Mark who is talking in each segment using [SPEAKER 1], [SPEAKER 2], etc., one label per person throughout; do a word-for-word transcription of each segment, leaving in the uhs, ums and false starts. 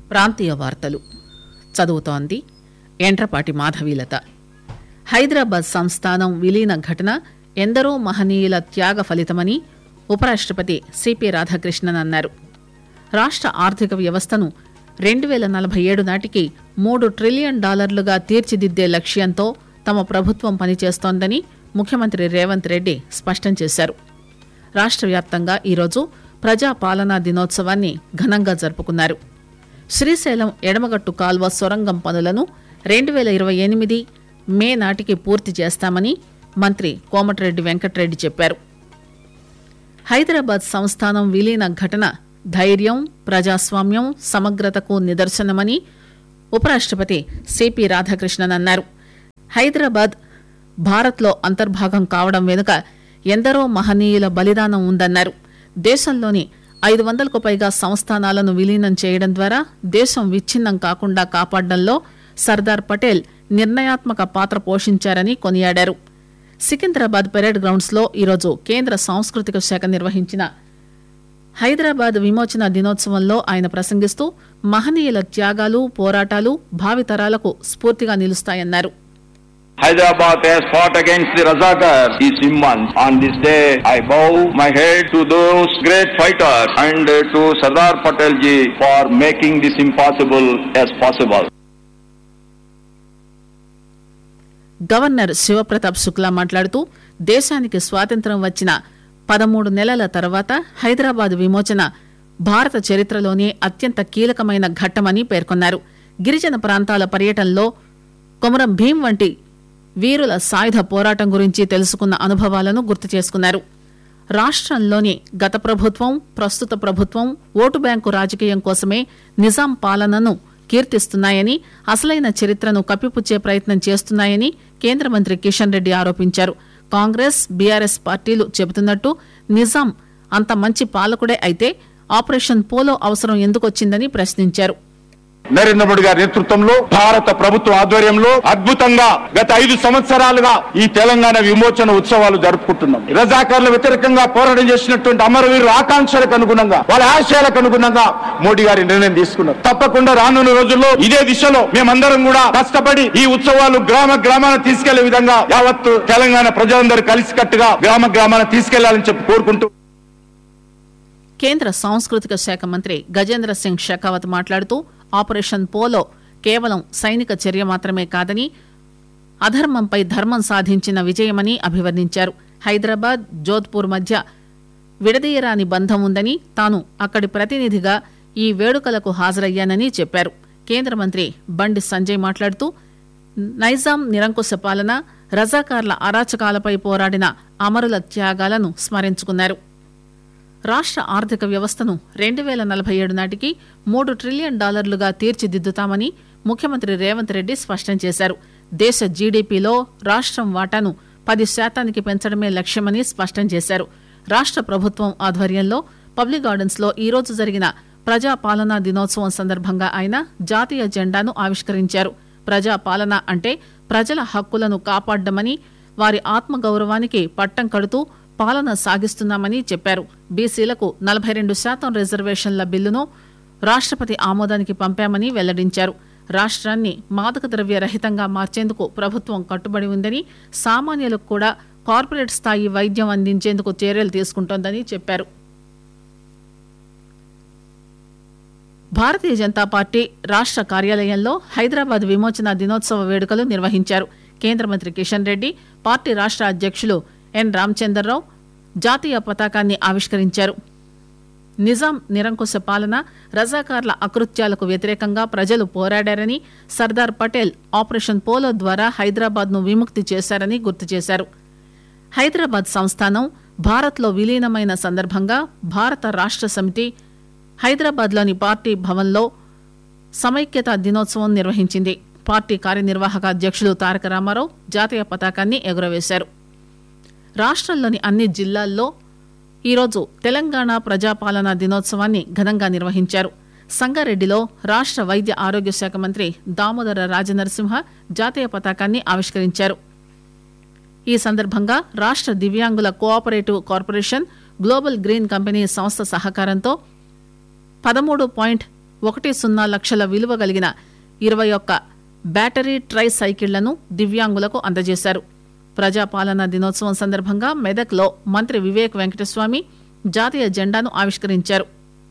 [SPEAKER 1] ప్రాంతీయ వార్తలు చదువుతోంది ఎండ్రపాటి మాధవీలత. హైదరాబాద్ సంస్థానం విలీన ఘటన ఎందరో మహనీయుల త్యాగ ఫలితమని ఉపరాష్టపతి సిపి రాధాకృష్ణన్ అన్నారు. రాష్ట ఆర్థిక వ్యవస్థను రెండు వేల నలభై ఏడు నాటికి మూడు ట్రిలియన్ డాలర్లుగా తీర్చిదిద్దే లక్ష్యంతో తమ ప్రభుత్వం పనిచేస్తోందని ముఖ్యమంత్రి రేవంత్ రెడ్డి స్పష్టం చేశారు. రాష్ట వ్యాప్తంగా ఈరోజు ప్రజాపాలనా దినోత్సవాన్ని ఘనంగా జరుపుకున్నారు. శ్రీశైలం ఎడమగట్టు కాల్వ సొరంగం పనులను రెండు వేల ఇరవై ఎనిమిది మే నాటికి పూర్తి చేస్తామని మంత్రి కోమటిరెడ్డి వెంకటరెడ్డి చెప్పారు. హైదరాబాద్ సంస్థానం విలీన ఘటన ధైర్యం, ప్రజాస్వామ్యం, సమగ్రతకు నిదర్శనమని ఉపరాష్టపతి సిపి రాధాకృష్ణన్ అన్నారు. హైదరాబాద్ భారత్లో అంతర్భాగం కావడం వెనుక ఎందరో మహనీయుల బలిదానం ఉందన్నారు. దేశంలోని ఐదు వందలకు పైగా సంస్థానాలను విలీనం చేయడం ద్వారా దేశం విచ్ఛిన్నం కాకుండా కాపాడడంలో సర్దార్ పటేల్ నిర్ణయాత్మక పాత్ర పోషించారని కొనియాడారు. సికింద్రాబాద్ పెరేడ్ గ్రౌండ్స్ లో ఈరోజు కేంద్ర సాంస్కృతిక శాఖ నిర్వహించిన హైదరాబాద్ విమోచన దినోత్సవంలో ఆయన ప్రసంగిస్తూ మహనీయుల త్యాగాలు, పోరాటాలు భావితరాలకు స్ఫూర్తిగా నిలుస్తాయన్నారు.
[SPEAKER 2] Hyderabad has fought against the Razakars is immense. On this day, I bow my head to those great fighters and to Sardar Patel ji for making this impossible as possible.
[SPEAKER 1] Governor Shiv Pratap Shukla మాట్లాడుతూ దేశానికి స్వాతంత్ర్యం వచ్చిన పదమూడు నెలల తర్వాత హైదరాబాద్ విమోచన భారత చరిత్రలోనే అత్యంత కీలకమైన ఘట్టమని పేర్కొన్నారు. గిరిజన ప్రాంతాల పర్యటనలో కొమరం భీం వంటి వీరుల సాయుధ పోరాటం గురించి తెలుసుకున్న అనుభవాలను గుర్తు చేసుకున్నారు. రాష్ట్రంలోని గత ప్రభుత్వం, ప్రస్తుత ప్రభుత్వం ఓటు బ్యాంకు రాజకీయం కోసమే నిజాం పాలనను కీర్తిస్తున్నాయని, అసలైన చరిత్రను కప్పిపుచ్చే ప్రయత్నం చేస్తున్నాయని కేంద్ర మంత్రి కిషన్ రెడ్డి ఆరోపించారు. కాంగ్రెస్, బీఆర్ఎస్ పార్టీలు చెబుతున్నట్టు నిజాం అంత మంచి పాలకుడే అయితే ఆపరేషన్ పోలో అవసరం ఎందుకొచ్చిందని ప్రశ్నించారు.
[SPEAKER 3] నరేంద్ర మోడీ గారి నేతృత్వంలో భారత ప్రభుత్వ ఆధ్వర్యంలో అద్భుతంగా గత ఐదు సంవత్సరాలుగా ఈ తెలంగాణ విమోచన ఉత్సవాలు జరుపుకుంటున్నాం. రజాకార్ల వ్యతిరేకంగా పోరాటం చేసినటువంటి అమరవీరుల ఆకాంక్షలకు అనుగుణంగా, వాళ్ళ ఆశయాలకు అనుగుణంగా మోడీ గారి నిర్ణయం తీసుకున్నారు. తప్పకుండా రానున్న రోజుల్లో ఇదే దిశలో మేమందరం కూడా కష్టపడి ఈ ఉత్సవాలు గ్రామ గ్రామాన తీసుకెళ్లే విధంగా యావత్తు తెలంగాణ ప్రజలందరూ కలిసికట్టుగా గ్రామ గ్రామాన తీసుకెళ్లాలని చెప్పి కోరుకుంటూ
[SPEAKER 1] కేంద్ర సాంస్కృతిక శాఖ మంత్రి గజేంద్ర సింగ్ షెకావత్ మాట్లాడుతూ ఆపరేషన్ పోలో కేవలం సైనిక చర్య మాత్రమే కాదని అధర్మంపై ధర్మం సాధించిన విజయమని అభివర్ణించారు. హైదరాబాద్, జోధ్పూర్ మధ్య విడదీయరాని బంధం ఉందని, తాను అక్కడి ప్రతినిధిగా ఈ వేడుకలకు హాజరయ్యానని చెప్పారు. కేంద్ర మంత్రి బండి సంజయ్ మాట్లాడుతూ నైజాం నిరంకుశ పాలన, రజాకార్ల అరాచకాలపై పోరాడిన అమరుల త్యాగాలను స్మరించుకున్నారు. రాష్ట ఆర్థిక వ్యవస్థను రెండు వేల నలభై ఏడు నాటికి మూడు ట్రిలియన్ డాలర్లుగా తీర్చిదిద్దుతామని ముఖ్యమంత్రి రేవంత్ రెడ్డి స్పష్టం చేశారు. దేశ జీడీపీలో రాష్టం వాటాను పది శాతానికి పెంచడమే లక్ష్యమని స్పష్టం చేశారు. రాష్ట ప్రభుత్వం ఆధ్వర్యంలో పబ్లిక్ గార్డెన్స్ లో ఈరోజు జరిగిన ప్రజాపాలనా దినోత్సవం సందర్భంగా ఆయన జాతీయ జెండాను ఆవిష్కరించారు. ప్రజాపాలన అంటే ప్రజల హక్కులను కాపాడమని, వారి ఆత్మగౌరవానికి పట్టం కడుతూ పాలన సాగిస్తున్నామని చెప్పారు. బీసీలకు నలభై రెండు శాతం రిజర్వేషన్ల బిల్లును రాష్టపతి ఆమోదానికి పంపామని వెల్లడించారు. రాష్ట్రాన్ని మాదక ద్రవ్య రహితంగా మార్చేందుకు ప్రభుత్వం కట్టుబడి ఉందని, సామాన్యులకు కూడా కార్పొరేట్ స్థాయి వైద్యం అందించేందుకు చర్యలు తీసుకుంటోందని చెప్పారు. భారతీయ జనతా పార్టీ రాష్ట కార్యాలయంలో హైదరాబాద్ విమోచన దినోత్సవ వేడుకలు నిర్వహించారు. కేంద్ర మంత్రి కిషన్ రెడ్డి, పార్టీ రాష్ట అధ్యక్షులు ఎన్ రామచంద్రరావు జాతీయ పతాకాన్ని ఆవిష్కరించారు. నిజాం నిరంకుశ పాలన, రజాకార్ల అకృత్యాలకు వ్యతిరేకంగా ప్రజలు పోరాడారని, సర్దార్ పటేల్ ఆపరేషన్ పోలో ద్వారా హైదరాబాద్ ను విముక్తి చేశారని గుర్తు చేశారు. హైదరాబాద్ సంస్థానం భారత్లో విలీనమైన సందర్భంగా భారత రాష్ట సమితి హైదరాబాద్లోని పార్టీ భవన్లో సమైక్యతా దినోత్సవం నిర్వహించింది. పార్టీ కార్యనిర్వాహక అధ్యక్షులు తారక రామారావు జాతీయ పతాకాన్ని ఎగురవేశారు. రాష్ట్రంలోని అన్ని జిల్లాల్లో ఈరోజు తెలంగాణ ప్రజాపాలనా దినోత్సవాన్ని ఘనంగా నిర్వహించారు. సంగారెడ్డిలో రాష్ట వైద్య ఆరోగ్య శాఖ మంత్రి దామోదర రాజనరసింహ జాతీయ పతాకాన్ని ఆవిష్కరించారు. ఈ సందర్భంగా రాష్ట దివ్యాంగుల cooperative corporation, global green company సంస్థ సహకారంతో పదమూడు పాయింట్ ఒకటి సున్నా లక్షల విలువ కలిగిన ఇరవై ఒక్క బ్యాటరీ ట్రై సైకిళ్లను దివ్యాంగులకు అందజేశారు. ప్రజాపాలనా దినోత్సవం సందర్భంగా మెదక్లో మంత్రి వివేక్ వెంకటస్వామి జాతీయ జెండాను ఆవిష్కరించారు.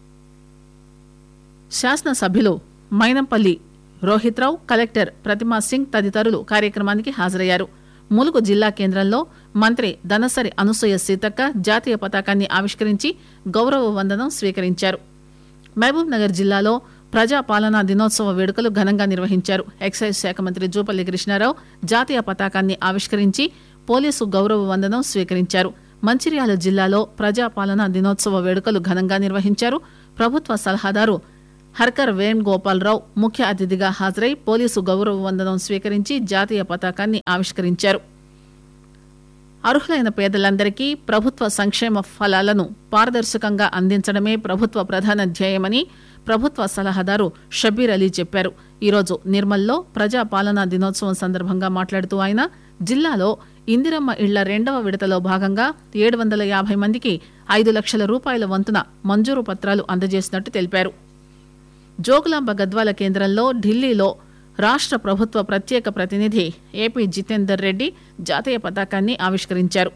[SPEAKER 1] శాసనసభ్యులు మైనంపల్లి రోహిత్రావు, కలెక్టర్ ప్రతిమా సింగ్ తదితరులు కార్యక్రమానికి హాజరయ్యారు. ములుగు జిల్లా కేంద్రంలో మంత్రి దనసరి అనసూయ సీతక్క జాతీయ పతాకాన్ని ఆవిష్కరించి గౌరవ వందనం స్వీకరించారు. మహబూబ్ నగర్ జిల్లాలో ప్రజాపాలనా దినోత్సవ వేడుకలు ఘనంగా నిర్వహించారు. ఎక్సైజ్ శాఖ మంత్రి జూపల్లి కృష్ణారావు జాతీయ పతాకాన్ని ఆవిష్కరించి పోలీసు గౌరవ వందనం స్వీకరించారు. మంచిర్యాల జిల్లాలో ప్రజాపాలనా దినోత్సవ వేడుకలు ఘనంగా నిర్వహించారు. ప్రభుత్వ సలహాదారు హర్కర్ వేణుగోపాలరావు ముఖ్య అతిథిగా హాజరై పోలీసు గౌరవ వందనం స్వీకరించి జాతీయ పతాకాన్ని ఆవిష్కరించారు. అర్హులైన పేదలందరికీ ప్రభుత్వ సంక్షేమ ఫలాలను పారదర్శకంగా అందించడమే ప్రభుత్వ ప్రధాన ధ్యేయమని ప్రభుత్వ సలహాదారు షబీర్ అలీ చెప్పారు. ఈరోజు నిర్మల్లో ప్రజాపాలనా దినోత్సవం సందర్భంగా మాట్లాడుతూ ఆయన జిల్లాలో ఇందిరమ్మ ఇళ్ల రెండవ విడతలో భాగంగా ఏడు వందల యాభై మందికి ఐదు లక్షల రూపాయల వంతున మంజూరు పత్రాలు అందజేసినట్టు తెలిపారు. జోగులాంబ గద్వాల కేంద్రంలో ఢిల్లీలో రాష్ట్ర ప్రభుత్వ ప్రత్యేక ప్రతినిధి ఏపీ జితేందర్ రెడ్డి జాతీయ పతాకాన్ని ఆవిష్కరించారు.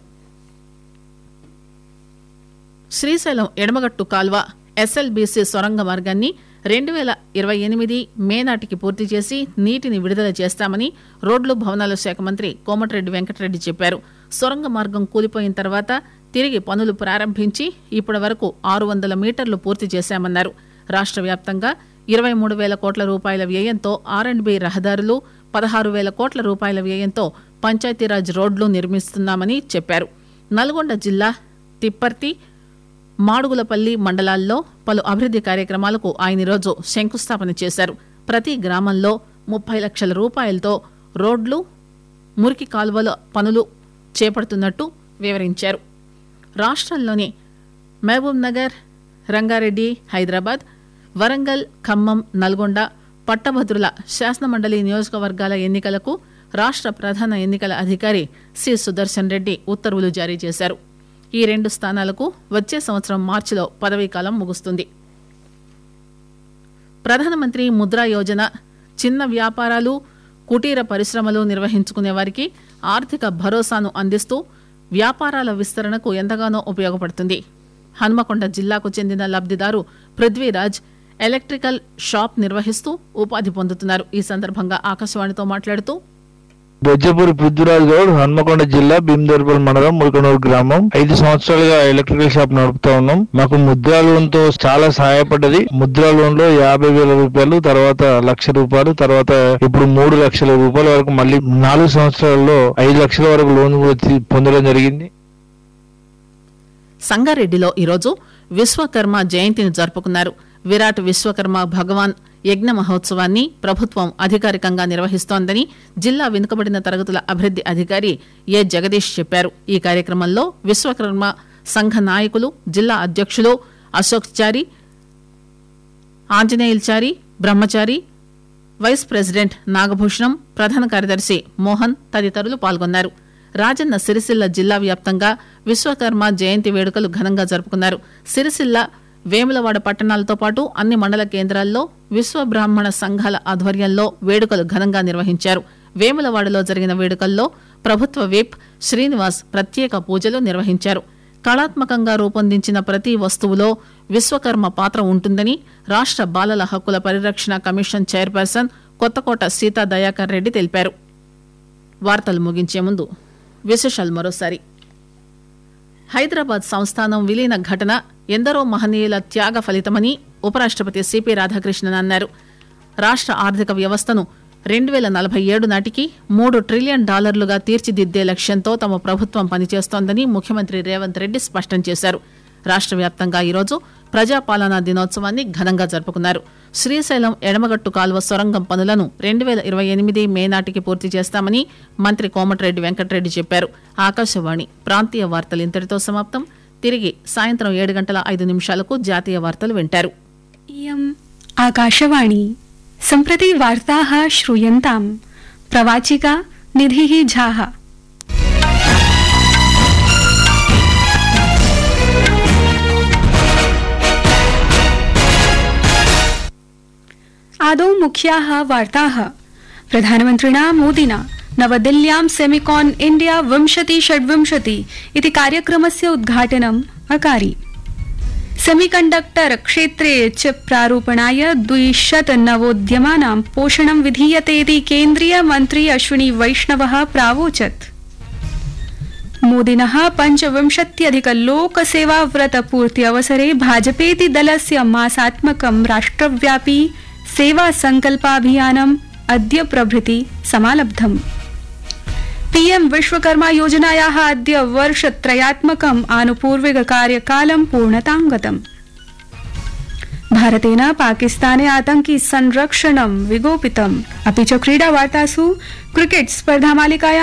[SPEAKER 1] శ్రీశైలం ఎడమగట్టు కాల్వ ఎస్ఎల్బీసీ సొరంగ మార్గాన్ని రెండు వేల ఇరవై ఎనిమిది మే నాటికి పూర్తి చేసి నీటిని విడుదల చేస్తామని రోడ్లు భవనాల శాఖ మంత్రి కోమటిరెడ్డి వెంకటరెడ్డి చెప్పారు. సొరంగ మార్గం కూలిపోయిన తర్వాత తిరిగి పనులు ప్రారంభించి ఇప్పటి వరకు ఆరు వందల మీటర్లు పూర్తి చేశామన్నారు. రాష్ట్ర వ్యాప్తంగా ఇరవై మూడు వేల కోట్ల రూపాయల వ్యయంతో ఆర్ అండ్ బి రహదారులు, పదహారు వేల కోట్ల రూపాయల వ్యయంతో పంచాయతీరాజ్ రోడ్లు నిర్మిస్తున్నామని చెప్పారు. నల్గొండ జిల్లా తిప్పర్తి, మాడుగులపల్లి మండలాల్లో పలు అభివృద్ది కార్యక్రమాలకు ఆయన ఈరోజు శంకుస్థాపన చేశారు. ప్రతి గ్రామంలో ముప్పై లక్షల రూపాయలతో రోడ్లు, మురికి కాలువల పనులు చేపడుతున్నట్టు వివరించారు. రాష్ట్రంలోని మహబూబ్ నగర్, రంగారెడ్డి, హైదరాబాద్, వరంగల్, ఖమ్మం, నల్గొండ పట్టభద్రుల శాసనమండలి నియోజకవర్గాల ఎన్నికలకు రాష్ట్ర ప్రధాన ఎన్నికల అధికారి సి సుదర్శన్ రెడ్డి ఉత్తర్వులు జారీ చేశారు. ఈ రెండు స్థానాలకు వచ్చే సంవత్సరం మార్చిలో పదవీకాలం ముగుస్తుంది. ప్రధానమంత్రి ముద్రా యోజన చిన్న వ్యాపారాలు, కుటీర పరిశ్రమలు నిర్వహించుకునే వారికి ఆర్థిక భరోసాను అందిస్తూ వ్యాపారాల విస్తరణకు ఎంతగానో ఉపయోగపడుతుంది. హన్మకొండ జిల్లాకు చెందిన లబ్దిదారు పృథ్వీరాజ్ ఎలక్ట్రికల్ షాప్ నిర్వహిస్తూ ఉపాధి పొందుతున్నారు. ఈ సందర్భంగా ఆకాశవాణితో మాట్లాడుతూ
[SPEAKER 4] బొజ్జపూరి పృథ్వీరాజ్ గౌడ్, హన్మకొండ జిల్లా భీమదేవరపల్లి మండలం మురికనూరు గ్రామం. ఐదు సంవత్సరాలుగా ఎలక్ట్రికల్ షాప్ నడుపుతా ఉన్నాం. మాకు ముద్రా లోన్ తో చాలా సహాయపడ్డది. ముద్రా లోన్ లో యాభై వేల రూపాయలు, తర్వాత లక్ష రూపాయలు, తర్వాత ఇప్పుడు మూడు లక్షల రూపాయల వరకు, మళ్ళీ నాలుగు సంవత్సరాల్లో ఐదు లక్షల వరకు లోన్ కూడా పొందడం జరిగింది.
[SPEAKER 1] సంగారెడ్డిలో ఈరోజు విశ్వకర్మ జయంతిని జరుపుకున్నారు. విరాట్ విశ్వకర్మ భగవాన్ యజ్ఞ మహోత్సవాన్ని ప్రభుత్వం అధికారికంగా నిర్వహిస్తోందని జిల్లా వెనుకబడిన తరగతుల అభివృద్ది అధికారి ఏ జగదీష్ చెప్పారు. ఈ కార్యక్రమంలో విశ్వకర్మ సంఘ నాయకులు, జిల్లా అధ్యక్షులు అశోక్ చారి, ఆంజనేయుల్ చారి, బ్రహ్మచారి, వైస్ ప్రెసిడెంట్ నాగభూషణం, ప్రధాన కార్యదర్శి మోహన్ తదితరులు పాల్గొన్నారు. రాజన్న సిరిసిల్ల జిల్లా వ్యాప్తంగా విశ్వకర్మ జయంతి వేడుకలు ఘనంగా జరుపుకున్నారు. సిరిసిల్ల, వేములవాడ పట్టణాలతో పాటు అన్ని మండల కేంద్రాల్లో విశ్వబ్రాహ్మణ సంఘాల ఆధ్వర్యంలో వేడుకలు ఘనంగా నిర్వహించారు. వేములవాడలో జరిగిన వేడుకల్లో ప్రభుత్వ విప్ శ్రీనివాస్ ప్రత్యేక పూజలు నిర్వహించారు. కళాత్మకంగా రూపొందించిన ప్రతి వస్తువులో విశ్వకర్మ పాత్ర ఉంటుందని రాష్ట్ర బాలల హక్కుల పరిరక్షణ కమిషన్ చైర్పర్సన్ కొత్తకోట సీతా దయాకర్ రెడ్డి తెలిపారు. వార్తలు ముగించే ముందు విశేషాలు మరోసారి. హైదరాబాద్ సంస్థానం విలీన ఘటన ఎందరో మహనీయుల త్యాగ ఫలితమని ఉపరాష్టపతి సిపి రాధాకృష్ణన్ అన్నారు. రాష్ట్ర ఆర్థిక వ్యవస్థను రెండు వేల నలభై ఏడు నాటికి మూడు ట్రిలియన్ డాలర్లుగా తీర్చిదిద్దే లక్ష్యంతో తమ ప్రభుత్వం పనిచేస్తోందని ముఖ్యమంత్రి రేవంత్ రెడ్డి స్పష్టం చేశారు. రాష్ట్ర వ్యాప్తంగా ఈరోజు ప్రజాపాలనా దినోత్సవాన్ని ఘనంగా జరుపుకున్నారు. శ్రీశైలం ఎడమగట్టు కాలువ సొరంగం పనులను రెండు వేల ఇరవై ఎనిమిది మే నాటికి పూర్తి చేస్తామని మంత్రి కోమటిరెడ్డి వెంకటరెడ్డి చెప్పారు. ఆకాశవాణి ప్రాంతీయ వార్తలు ఇంతటితో సమాప్తం. తిరిగి సాయంత్రం ఏడు గంటల ఐదు నిమిషాలకు జాతీయ వార్తలు వింటారు.
[SPEAKER 5] ఆకాశవాణి సంప్రతి వార్తాః శ్రూయంతాం. ప్రవాచికా నిధిః ఝాః. आदौ मुख्याः वार्ताः। प्रधानमन्त्रिणा मोदिना नवदिल्ल्यां सेमिकॉन इंडिया विंशति षड्विंशति इति कार्यक्रमस्य उद्घाटनम् अकारि। सेमीकंडक्टर क्षेत्रे च प्रारूपणाय द्विशत नवोद्यमानां पोषणं विधीयते इति केन्द्रीय मन्त्री अश्विनी वैष्णवः प्रावोचत्। मोदिनः पञ्चविंशत्यधिक लोकसेवाव्रत पूर्ति अवसरे भाजपेति दलस्य मासात्मकं राष्ट्रव्यापी सेवा संकल्पाभियानम् अद्य प्रभृति समालब्धम्। पीएम विश्वकर्मा योजनायाः अद्य वर्षत्रयात्मकम् आनुपूर्विक कार्यकालं पूर्णतां गतम्। भारतेन पाकिस्ताने आतंकी संरक्षणं विगोपितम्। अपि च क्रीडावार्तासु क्रिकेट स्पर्धामालिकायां